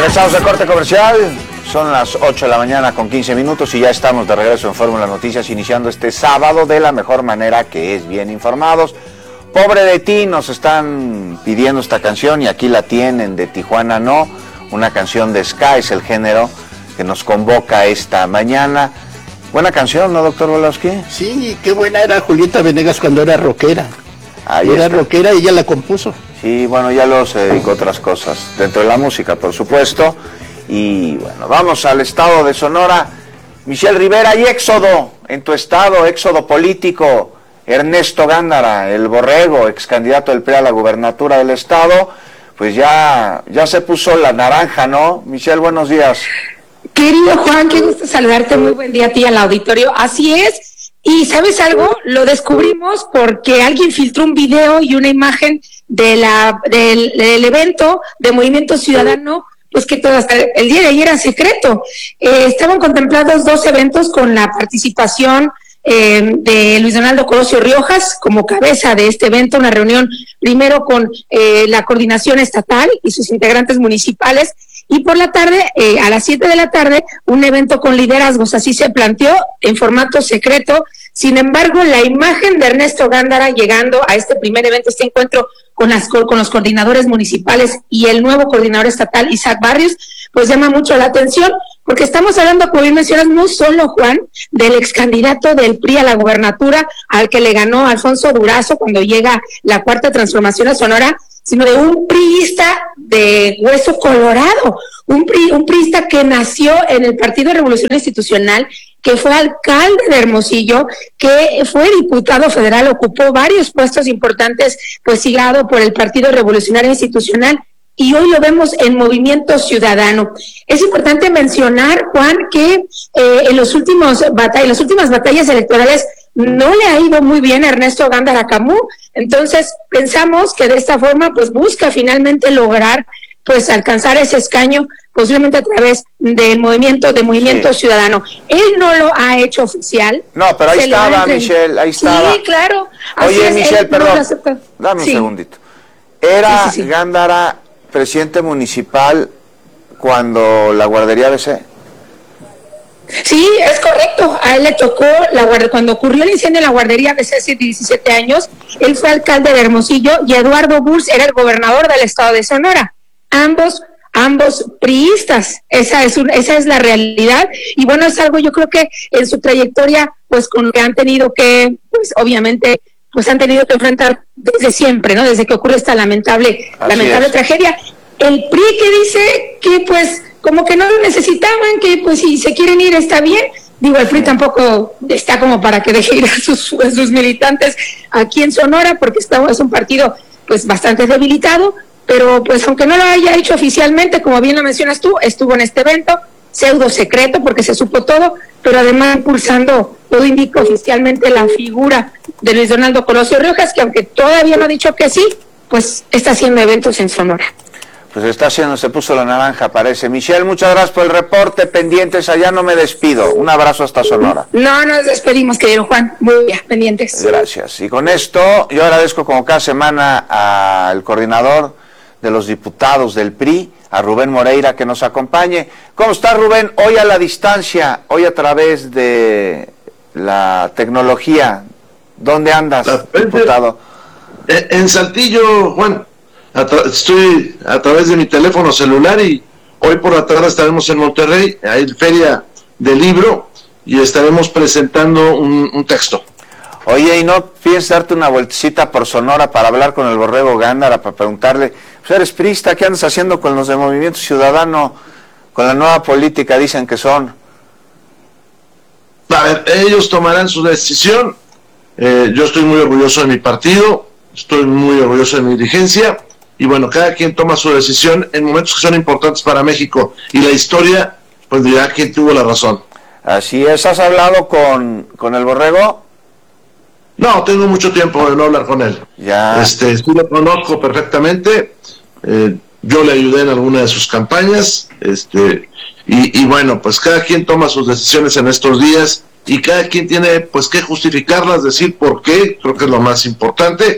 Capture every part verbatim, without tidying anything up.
Regresamos al corte comercial. Son las ocho de la mañana con quince minutos y ya estamos de regreso en Fórmula Noticias, iniciando este sábado de la mejor manera, que es bien informados. Pobre de ti, nos están pidiendo esta canción y aquí la tienen, de Tijuana No, una canción de ska, es el género que nos convoca esta mañana. Buena canción, ¿no, doctor Volowski? Sí, qué buena era Julieta Venegas cuando era rockera. Ahí era está. rockera y ella la compuso. Sí, bueno, ya los se dedicó a otras cosas, dentro de la música, por supuesto. Y bueno, vamos al estado de Sonora. Michelle Rivera, hay éxodo en tu estado, éxodo político. Ernesto Gándara, el borrego, ex candidato del P R I a la gubernatura del estado, pues ya, ya se puso la naranja, ¿no? Michelle, buenos días. Querido Juan, qué gusto saludarte, muy buen día a ti al auditorio. Así es, y ¿sabes algo? Lo descubrimos porque alguien filtró un video y una imagen de la del, del evento de Movimiento Ciudadano, pues que todo hasta el día de ayer era secreto. Eh, estaban contemplados dos eventos con la participación eh, de Luis Donaldo Colosio Riojas como cabeza de este evento, una reunión primero con eh, la coordinación estatal y sus integrantes municipales, y por la tarde, eh, a las siete de la tarde, un evento con liderazgos, así se planteó, en formato secreto. Sin embargo, la imagen de Ernesto Gándara llegando a este primer evento, este encuentro con, las, con los coordinadores municipales y el nuevo coordinador estatal, Isaac Barrios, pues llama mucho la atención, porque estamos hablando, como bien mencionas, no solo, Juan, del ex candidato del P R I a la gubernatura, al que le ganó Alfonso Durazo cuando llega la Cuarta Transformación a Sonora, sino de un priista de hueso colorado, un, pri, un priista que nació en el Partido de Revolución Institucional, que fue alcalde de Hermosillo, que fue diputado federal, ocupó varios puestos importantes, pues sigado por el Partido Revolucionario Institucional, y hoy lo vemos en Movimiento Ciudadano. Es importante mencionar, Juan, que eh, en los últimos batallas, en las últimas batallas electorales no le ha ido muy bien a Ernesto Gándara Camú, entonces pensamos que de esta forma pues busca finalmente lograr pues alcanzar ese escaño, posiblemente a través del movimiento de Movimiento sí. Ciudadano. Él no lo ha hecho oficial. No, pero ahí estaba, Michelle, ahí estaba. Sí, claro. Oye, es, Michelle, perdón, no dame un sí. segundito. Era sí, sí, sí. Gándara presidente municipal cuando la guardería B C. Sí, es correcto. A él le tocó, la guardia, cuando ocurrió el incendio en la guardería B C hace diecisiete años, él fue alcalde de Hermosillo y Eduardo Burs era el gobernador del estado de Sonora. Ambos, ambos priistas, esa es un, esa es la realidad. Y bueno, es algo yo creo que en su trayectoria, pues con lo que han tenido que, pues obviamente, pues han tenido que enfrentar desde siempre, ¿no? Desde que ocurre esta lamentable, Así lamentable es. tragedia. El P R I que dice que pues como que no lo necesitaban, que pues si se quieren ir está bien. Digo, el P R I tampoco está como para que deje ir a sus, a sus militantes aquí en Sonora, porque está, es un partido pues bastante debilitado, pero pues aunque no lo haya hecho oficialmente, como bien lo mencionas tú, estuvo en este evento, pseudo secreto porque se supo todo, pero además impulsando, todo indica oficialmente la figura de Luis Donaldo Colosio Riojas, que aunque todavía no ha dicho que sí, pues está haciendo eventos en Sonora. Pues está haciendo, se puso la naranja, parece. Michelle, muchas gracias por el reporte, pendientes allá, no me despido. Un abrazo hasta Sonora. No, nos despedimos, querido Juan. Muy bien, pendientes. Gracias. Y con esto, yo agradezco como cada semana al coordinador de los diputados del P R I, a Rubén Moreira, que nos acompañe. ¿Cómo está, Rubén? Hoy a la distancia, hoy a través de la tecnología. ¿Dónde andas, diputado? En Saltillo, Juan. A tra- estoy a través de mi teléfono celular y hoy por la tarde estaremos en Monterrey, hay feria del libro y estaremos presentando un, un texto. Oye, ¿y no piensas darte una vueltecita por Sonora para hablar con el borrego Gándara, para preguntarle, pues eres priista, ¿qué andas haciendo con los de Movimiento Ciudadano, con la nueva política dicen que son? A ver, ellos tomarán su decisión, eh, yo estoy muy orgulloso de mi partido, estoy muy orgulloso de mi dirigencia, y bueno, cada quien toma su decisión en momentos que son importantes para México, y la historia pues dirá quién tuvo la razón. Así es. ¿Has hablado con, con el borrego? No, tengo mucho tiempo de no hablar con él. Ya. Este, sí lo conozco perfectamente, eh, yo le ayudé en alguna de sus campañas, este, y, y bueno, pues cada quien toma sus decisiones en estos días, y cada quien tiene pues que justificarlas, decir por qué, creo que es lo más importante.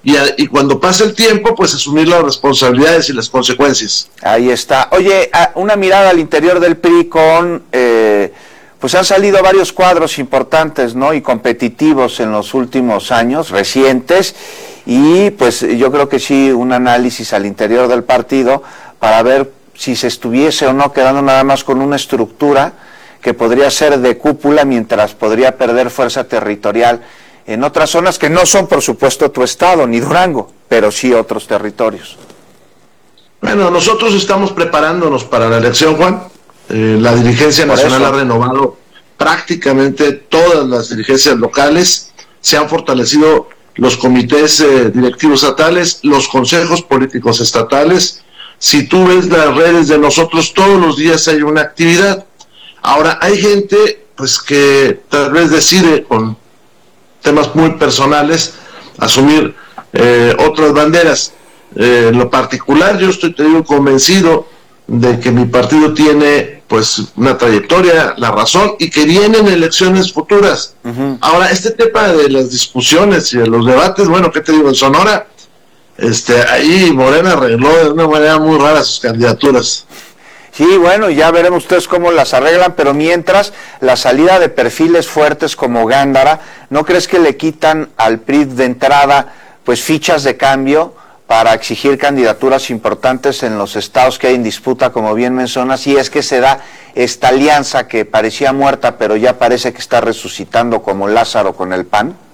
y, a, y cuando pase el tiempo, pues asumir las responsabilidades y las consecuencias. Ahí está. Oye, una mirada al interior del P R I con, eh, pues han salido varios cuadros importantes, ¿no? Y competitivos en los últimos años, recientes, y pues yo creo que sí, un análisis al interior del partido para ver si se estuviese o no quedando nada más con una estructura que podría ser de cúpula mientras podría perder fuerza territorial en otras zonas que no son, por supuesto, tu estado ni Durango, pero sí otros territorios. Bueno, nosotros estamos preparándonos para la elección, Juan. Eh, la dirigencia Por nacional eso. ha renovado prácticamente todas las dirigencias locales, se han fortalecido los comités eh, directivos estatales, los consejos políticos estatales. Si tú ves las redes de nosotros, todos los días hay una actividad. Ahora, hay gente pues que tal vez decide con temas muy personales asumir eh, otras banderas. Eh, en lo particular, yo estoy, te digo, convencido de que mi partido tiene pues una trayectoria, la razón, y que vienen elecciones futuras. Uh-huh. Ahora, este tema de las discusiones y de los debates, bueno, ¿qué te digo? En Sonora, este, ahí Morena arregló de una manera muy rara sus candidaturas. Sí, bueno, ya veremos ustedes cómo las arreglan, pero mientras, la salida de perfiles fuertes como Gándara, ¿no crees que le quitan al P R I de entrada pues fichas de cambio para exigir candidaturas importantes en los estados que hay en disputa, como bien mencionas, y es que se da esta alianza que parecía muerta, pero ya parece que está resucitando como Lázaro con el P A N?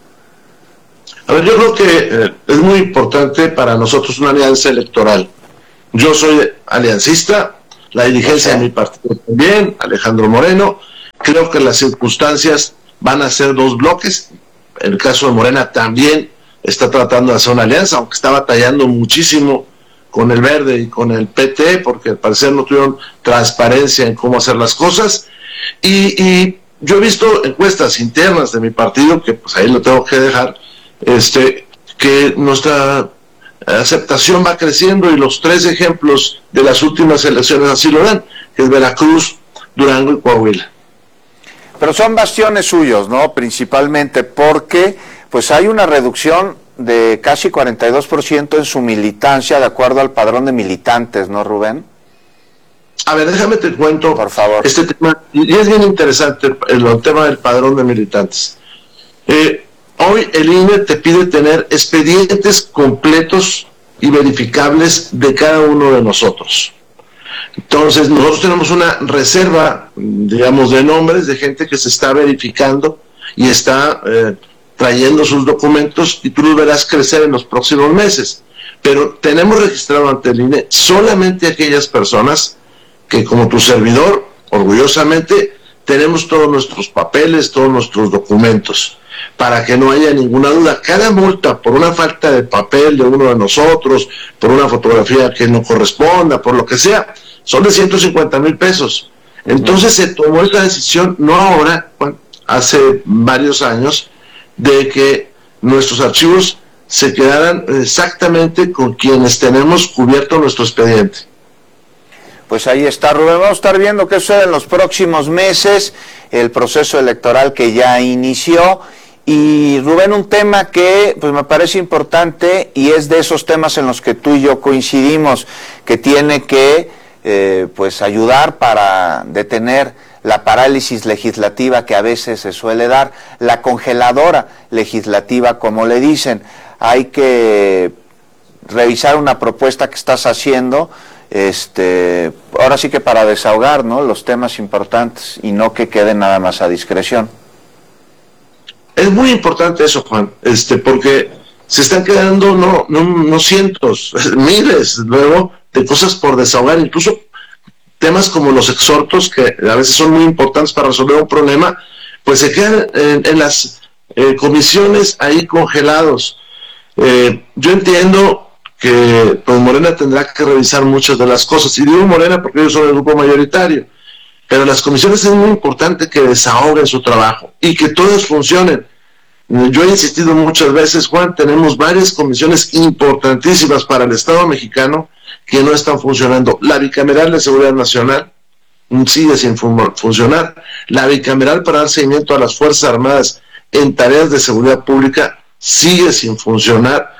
A ver, yo creo que eh, es muy importante para nosotros una alianza electoral. Yo soy aliancista, la dirigencia de mi partido también, Alejandro Moreno. Creo que las circunstancias van a ser dos bloques. En el caso de Morena también está tratando de hacer una alianza, aunque está batallando muchísimo con el Verde y con el P T, porque al parecer no tuvieron transparencia en cómo hacer las cosas. Y, y yo he visto encuestas internas de mi partido, que pues ahí lo tengo que dejar, este que nuestra aceptación va creciendo, y los tres ejemplos de las últimas elecciones así lo dan, que es Veracruz, Durango y Coahuila. Pero son bastiones suyos, ¿no? Principalmente porque pues hay una reducción de casi cuarenta y dos por ciento en su militancia, de acuerdo al padrón de militantes, ¿no, Rubén? A ver, déjame te cuento, por favor, este tema, y es bien interesante el, el tema del padrón de militantes. Eh, hoy el I N E te pide tener expedientes completos y verificables de cada uno de nosotros. Entonces, nosotros tenemos una reserva, digamos, de nombres de gente que se está verificando y está eh, trayendo sus documentos, y tú los verás crecer en los próximos meses. Pero tenemos registrado ante el I N E solamente aquellas personas que, como tu servidor, orgullosamente, tenemos todos nuestros papeles, todos nuestros documentos, para que no haya ninguna duda. Cada multa por una falta de papel de uno de nosotros, por una fotografía que no corresponda, por lo que sea, son de ciento cincuenta mil pesos. Entonces se tomó esa decisión, no ahora, hace varios años, de que nuestros archivos se quedaran exactamente con quienes tenemos cubierto nuestro expediente. Pues ahí está, Rubén. Vamos a estar viendo qué sucede en los próximos meses, el proceso electoral que ya inició. Y Rubén, un tema que pues me parece importante, y es de esos temas en los que tú y yo coincidimos, que tiene que eh, pues ayudar para detener la parálisis legislativa que a veces se suele dar, la congeladora legislativa, como le dicen. Hay que revisar una propuesta que estás haciendo, este, ahora sí que para desahogar, ¿no?, los temas importantes y no que queden nada más a discreción. Es muy importante eso, Juan, este, porque se están quedando no, no, no cientos, miles, luego, de cosas por desahogar, incluso temas como los exhortos, que a veces son muy importantes para resolver un problema, pues se quedan en, en las eh, comisiones ahí congelados. Eh, yo entiendo que pues Morena tendrá que revisar muchas de las cosas, y digo Morena porque ellos son el grupo mayoritario, pero las comisiones es muy importante que desahoguen su trabajo y que todas funcionen. Yo he insistido muchas veces, Juan, tenemos varias comisiones importantísimas para el Estado mexicano que no están funcionando. La bicameral de Seguridad Nacional sigue sin fun- funcionar. La bicameral para dar seguimiento a las Fuerzas Armadas en tareas de seguridad pública sigue sin funcionar.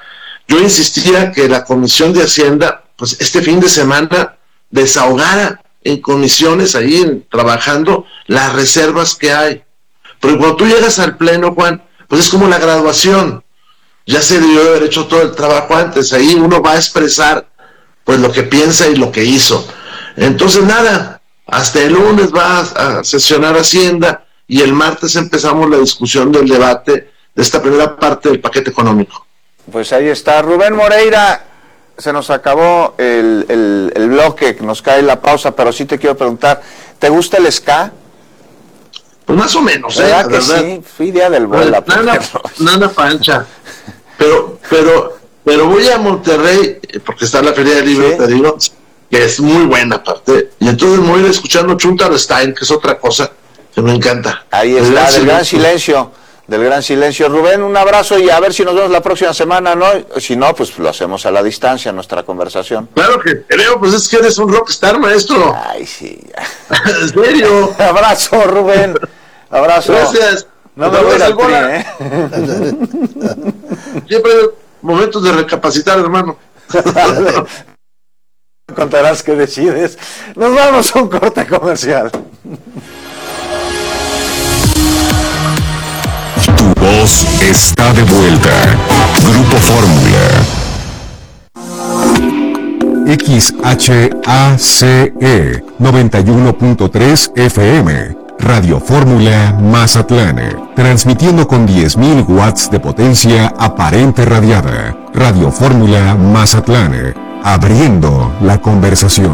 yo insistía que la Comisión de Hacienda, pues este fin de semana, desahogara en comisiones ahí trabajando las reservas que hay. Porque cuando tú llegas al pleno, Juan, pues es como la graduación. Ya se debió haber hecho todo el trabajo antes. Ahí uno va a expresar pues lo que piensa y lo que hizo. Entonces nada, hasta el lunes va a sesionar Hacienda y el martes empezamos la discusión del debate de esta primera parte del paquete económico. Pues ahí está. Rubén Moreira, se nos acabó el, el, el bloque, nos cae la pausa, pero sí te quiero preguntar, ¿te gusta el ska? Pues más o menos, ¿eh? ¿Verdad que verdad. sí? Fui día del bola. Nada, nada pancha. Pero, pero, pero voy a Monterrey, porque está la Feria del Libro, ¿sí? Te digo, que es muy buena aparte. Y entonces me voy a ir escuchando Chuntarstein, que es otra cosa que me encanta. Ahí está, del gran, del gran silencio. Del gran silencio. Rubén, un abrazo y a ver si nos vemos la próxima semana, ¿no? Si no, pues lo hacemos a la distancia, nuestra conversación. Claro que creo, pues es que eres un rockstar, maestro. Ay, sí. ¿En serio? Abrazo, Rubén. Abrazo. Gracias. No me voy al tri, ¿eh? Siempre momentos de recapacitar, hermano. Contarás que decides. Nos vamos a un corte comercial. Tu voz está de vuelta. Grupo Fórmula. X H A C E noventa y uno punto tres F M. Radio Fórmula Mazatlán. Transmitiendo con diez mil watts de potencia aparente radiada. Radio Fórmula Mazatlán. Abriendo la conversación.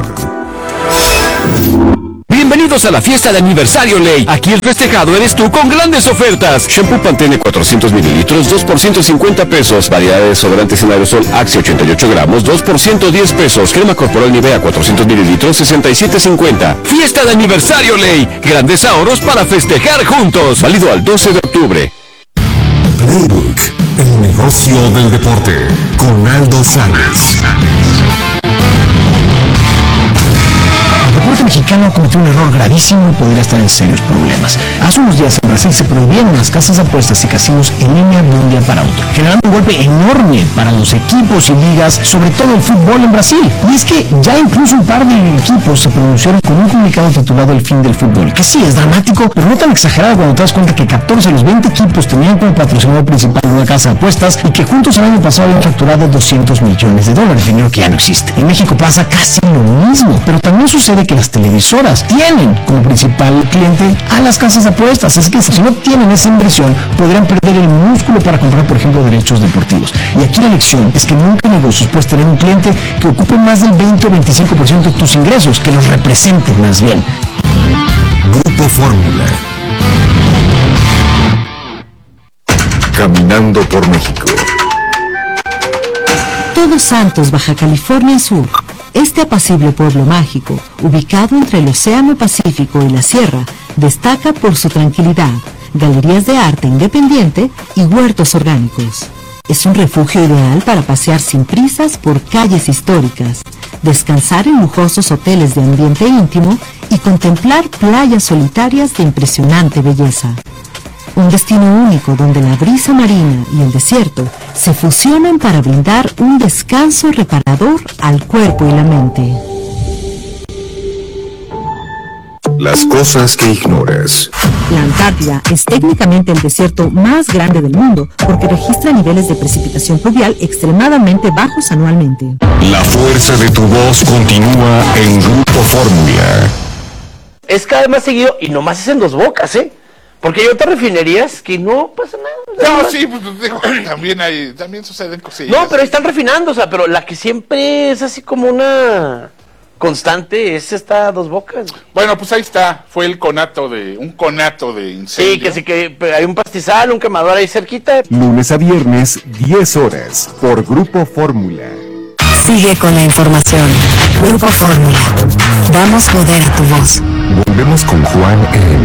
Bienvenidos a la fiesta de aniversario Ley. Aquí el festejado eres tú con grandes ofertas. Shampoo Pantene cuatrocientos mililitros, dos por ciento cincuenta pesos. Variedad de desodorantes en aerosol Axe ochenta y ocho gramos, dos por ciento diez pesos. Crema corporal Nivea cuatrocientos mililitros, sesenta y siete cincuenta. Fiesta de aniversario Ley. Grandes ahorros para festejar juntos. Válido al doce de octubre. Playbook, el negocio del deporte. Con Aldo Sánchez. El deporte mexicano cometió un error gravísimo y podría estar en serios problemas. Hace unos días en Brasil se prohibieron las casas de apuestas y casinos en línea de un día para otro, generando un golpe enorme para los equipos y ligas, sobre todo el fútbol en Brasil. Y es que ya incluso un par de equipos se pronunciaron con un comunicado titulado El fin del fútbol, que sí es dramático, pero no tan exagerado cuando te das cuenta que catorce de los veinte equipos tenían como patrocinador principal una casa de apuestas y que juntos el año pasado habían facturado doscientos millones de dólares, dinero que ya no existe. En México pasa casi lo mismo, pero también sucede que las televisoras tienen como principal cliente a las casas de apuestas, es que si no tienen esa inversión podrían perder el músculo para comprar, por ejemplo, derechos deportivos. Y aquí la lección es que nunca en negocios puedes tener un cliente que ocupe más del veinte o veinticinco por ciento de tus ingresos, que los represente más bien. Grupo Fórmula. Caminando por México. Todos Santos, Baja California Sur. Este apacible pueblo mágico, ubicado entre el Océano Pacífico y la Sierra, destaca por su tranquilidad, galerías de arte independiente y huertos orgánicos. Es un refugio ideal para pasear sin prisas por calles históricas, descansar en lujosos hoteles de ambiente íntimo y contemplar playas solitarias de impresionante belleza. Un destino único donde la brisa marina y el desierto se fusionan para brindar un descanso reparador al cuerpo y la mente. Las cosas que ignoras. La Antártida es técnicamente el desierto más grande del mundo porque registra niveles de precipitación pluvial extremadamente bajos anualmente. La fuerza de tu voz continúa en Grupo Fórmula. Es cada vez más seguido y nomás es en Dos Bocas, ¿eh? Porque hay otras refinerías que no pasa nada. No, sí, pues digo, también hay, también suceden cosillas. No, pero están refinando, o sea, pero la que siempre es así como una constante es esta Dos Bocas. Bueno, pues ahí está, fue el conato de, un conato de incendio. Sí, que sí que hay un pastizal, un quemador ahí cerquita. Lunes a viernes, diez horas, por Grupo Fórmula. Sigue con la información. Grupo Fórmula. Damos poder a tu voz. Volvemos con Juan en